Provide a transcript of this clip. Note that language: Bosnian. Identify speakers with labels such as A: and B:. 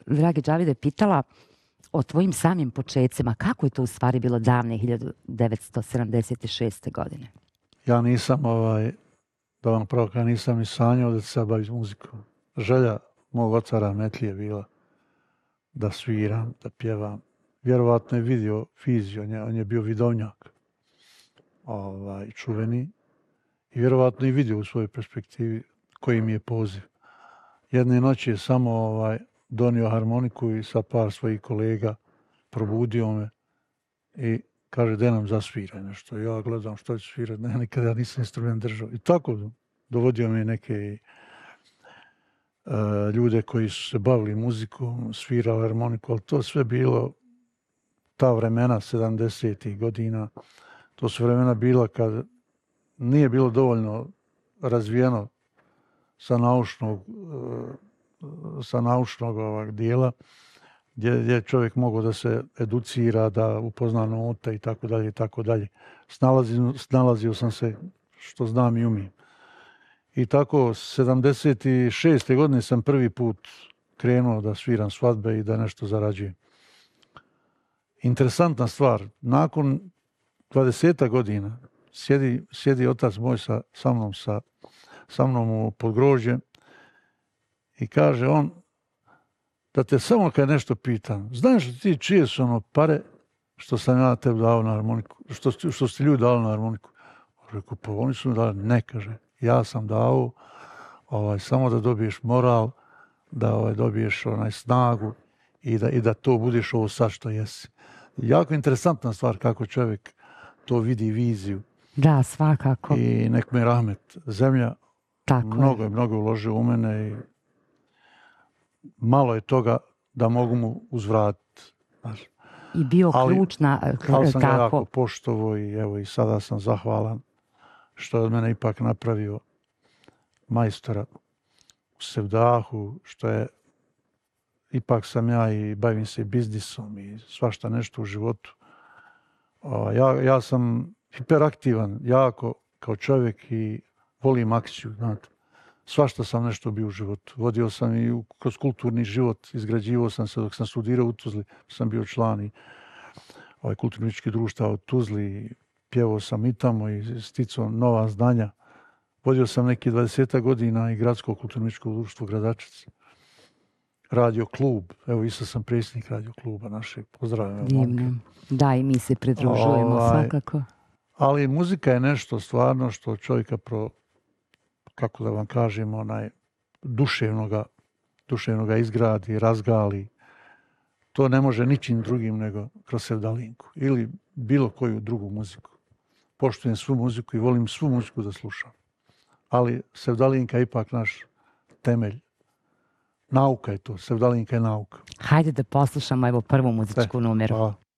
A: dragi Džavide, pitala o tvojim samim počecima. Kako je to u stvari bilo davne 1976. godine?
B: Ja nisam, da vam pravo kada nisam ni sanjao da se bavim muzikom. Želja mog oca Rahmetlije bila da sviram, da pjevam. Vjerovatno je vidio fiziju, on je bio vidovnjak, čuveni. I vjerovatno i vidio u svojoj perspektivi koji mi je poziv. Jedne noći je samo donio harmoniku i sa par svojih kolega probudio me i kaže, de nam zasviraj nešto. Ja gledam što ću svirati, nikada nisam instrument držao. I tako dovodio me neke ljude koji su se bavili muzikom, svirali harmoniku, ali to sve bilo ta vremena 70. godina. To su vremena bila kad nije bilo dovoljno razvijeno sa naučnog dijela, gdje je čovjek mogao da se educira, da upozna note i tako dalje i tako dalje. Snalazio sam se što znam i umijem. I tako 76. godine sam prvi put krenuo da sviram svadbe i da nešto zarađujem. Interesantna stvar, nakon 20 godina sjedi otac moj sa mnom u podgrožđe i kaže on, da te samo kad nešto pitam, znaš ti čije su ono pare što sam ja tebi dao na harmoniku, što ste ljudi dali na harmoniku? Rekao, pa oni su mi dali, ne, kaže, ja sam dao samo da dobiješ moral, da dobiješ snagu i da to budeš ovo sad što jesi. Jako interesantna stvar kako čovjek to vidi viziju.
A: Da, svakako.
B: I nek me rahmet. Zemlja mnogo uložio u mene i malo je toga da mogu mu uzvratiti.
A: I bio ključna
B: ali sam ga jako poštovao i evo i sada sam zahvalan što je od mene ipak napravio majstora u Sevdahu, što je ipak sam ja i bavim se biznisom i svašta nešto u životu. Ja sam hiperaktivan jako kao čovjek i volim akciju, znate. Svašta sam nešto bio u životu. Vodio sam i kroz kulturni život, izgrađivao sam se dok sam studirao u Tuzli, sam bio član i kulturničkih društava u Tuzli, pjevao sam i tamo i sticao nova znanja. Vodio sam neki 20 godina i gradsko kulturničko društvo Gradačac. Radio klub, evo isto sam predsjednik radio kluba našeg, pozdravljam.
A: Divno. Da, i mi se pridružujemo svakako.
B: Ali muzika je nešto stvarno što čovjeka kako da vam kažem, duševnoga izgradi, razgali. To ne može ničim drugim nego kroz sevdalinku ili bilo koju drugu muziku. Poštujem svu muziku i volim svu muziku da slušam. Ali sevdalinka je ipak naš temelj. Nauka je to, sevdalinka je nauka.
A: Hajde da poslušamo evo prvu muzičku numeru.